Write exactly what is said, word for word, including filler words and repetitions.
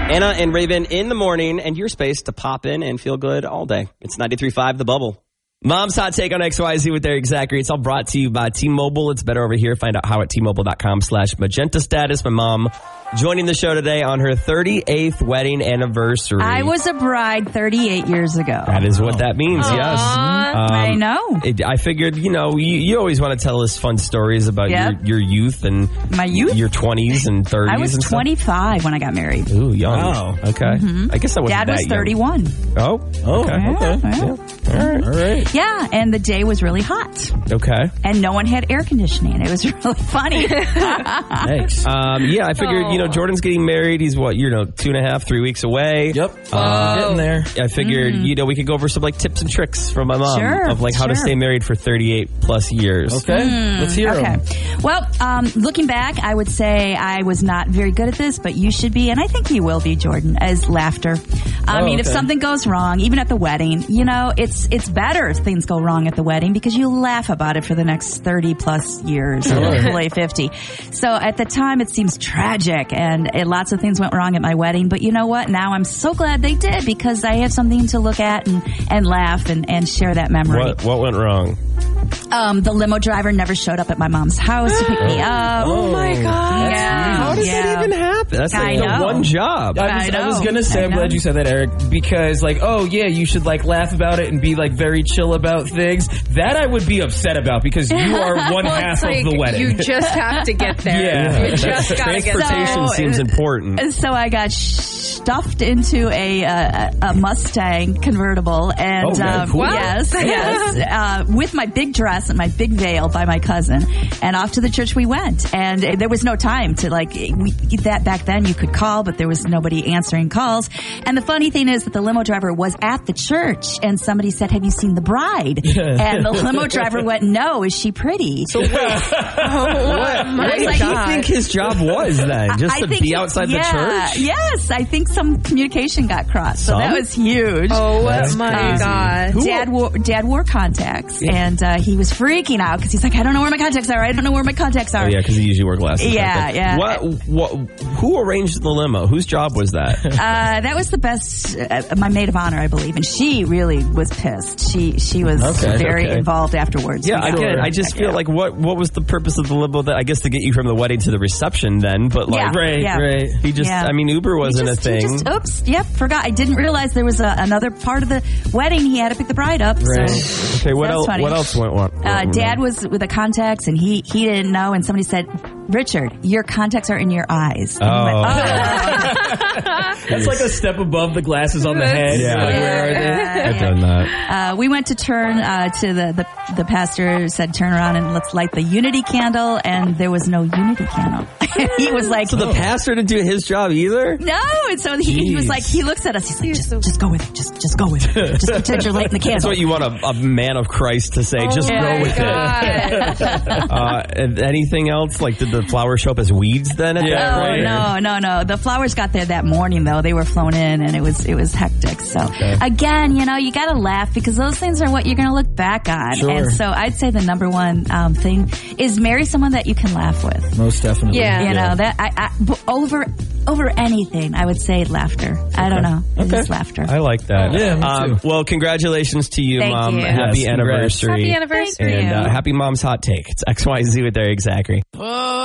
Anna and Raven in the morning, and your space to pop in and feel good all day. It's ninety-three point five The Bubble. Mom's Hot Take on X Y Z with Eric Zachary. It's all brought to you by T-Mobile. It's better over here. Find out how at T-Mobile.com slash magenta status. My mom joining the show today on her thirty-eighth wedding anniversary. I was a bride thirty-eight years ago. That is what that means, Aww. yes. Um, I know. It, I figured, you know, you, you always want to tell us fun stories about Yep. your, your youth and My youth? your twenties and thirties. I was and stuff. twenty-five when I got married. Ooh, young. Wow. Okay. Mhm. I guess I wasn't Dad that was young. thirty-one. Oh, Oh, okay. Yeah, okay. yeah. Yeah. All right. All right. Yeah, and the day was really hot. Okay. And no one had air conditioning. It was really funny. Thanks. Um, yeah, I figured, you know, Jordan's getting married. He's what, you know, two and a half, three weeks away. Yep. Uh, Getting there. I figured, you know, we could go over some like tips and tricks from my mom Sure, of like how to sure. stay married for thirty-eight plus years. Okay. Let's hear Okay. 'em. Well, um, looking back, I would say I was not very good at this, but you should be, and I think you will be, Jordan, as laughter. I Oh, mean, if okay. something goes wrong, even at the wedding, you know, it's it's better if things go wrong at the wedding because you laugh about it for the next thirty plus years, or hopefully fifty. So at the time, it seems tragic, and uh, lots of things went wrong at my wedding. But you know what? Now I'm so glad they did because I have something to look at and, and laugh and, and share that memory. What what went wrong? Um, the limo driver never showed up at my mom's house to pick me up. Oh my God. Yeah. How does yeah. that even happen? That's like I the know. one job. I was, I I was know. gonna say, I I'm know. glad you said that, Eric, because like, oh yeah, you should like laugh about it and be like very chill about things. That I would be upset about because you are one Well, half it's like of the wedding. You just have to get there. Yeah. You just gotta get Transportation there. seems important. And so I got stuffed into a uh, a Mustang convertible, and Oh, very um, cool. yes, yes, uh, with my big dress and my big veil by my cousin, and off to the church we went. And uh, there was no time to like we, that back then. You could call, but there was nobody answering calls. And the funny thing is that the limo driver was at the church, and somebody said, "Have you seen the bride?" And the limo driver went, "No, is she pretty?" So wait, Oh my what did God. he think his job was then? Just I to think be he- outside yeah, the church? Yes, I think some communication got crossed. So Some? that was huge. Oh That's my crazy. God. Who- Dad wore Dad wore contacts, and uh, he was freaking out because he's like, I don't know where my contacts are. I don't know where my contacts are. Oh yeah, because he usually wore glasses. Yeah, back then. yeah. What, what? Who arranged the limo? Whose job was that? Uh, that was the best. Uh, my maid of honor, I believe, and she really was pissed. She she was Okay, very okay. involved afterwards. Yeah, I got- get. I just feel like what what was the purpose of the limo? That I guess to get you from the wedding to the reception, then. But like, Yeah, right, yeah. right. he just. Yeah. I mean, Uber He wasn't just- a he thing. just- oops, yep, forgot. I didn't realize there was a, another part of the wedding. He had to pick the bride up. Right. So. okay, what That's else? funny. What else went wrong? Uh, Dad was with the contacts, and he he didn't know. And somebody said, "Richard, your contacts are in your eyes." And he went, Oh. That's like a step above the glasses on the head. Yeah. Like, where are they? Yeah, I've done that. Uh, we went to turn uh, to the, the the pastor said, "Turn around and let's light the unity candle," and there was no unity candle. He was like, So the pastor didn't do his job either. "No," and so he, he was Jeez. like, he looks at us, he's like, "Just, just go with it, just just go with it, just pretend you're lighting the candle." That's what you want a, a man of Christ to say. Just Oh go my with God. it. Uh, and anything else? Like, did the flowers show up as weeds then? At Yeah, that Oh point? no, no, no! The flowers got there that morning, though. They were flown in, and it was it was hectic. So again, you know, you got to laugh because those things are what you're going to look back on. Sure. And so I'd say the number one um, thing is marry someone that you can laugh with. Most definitely. Yeah. You know that I, I b- over over anything, I would say laughter. I don't know, it's Okay. just laughter. I like that. Yeah, me Um, too. well, congratulations to you, Thank Mom. you. Happy Yes, congrats. anniversary. Happy anniversary. And uh, happy Mom's Hot Take. It's X Y Z with Eric Zachary.